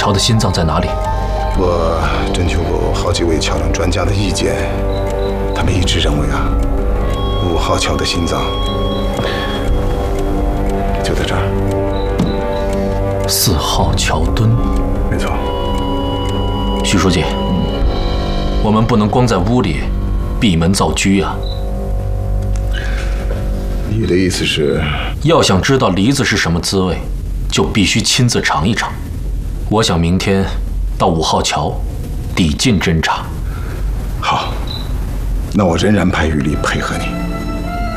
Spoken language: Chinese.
桥的心脏在哪里？ 我征求过好几位桥梁专家的意见，他们一致认为啊，5号桥的心脏就在这儿。 4号桥墩。 没错。 徐书记，我们不能光在屋里闭门造车啊。 你的意思是， 要想知道梨子是什么滋味，就必须亲自尝一尝。我想明天到5号桥抵近侦查。 好，那我仍然派余力配合你。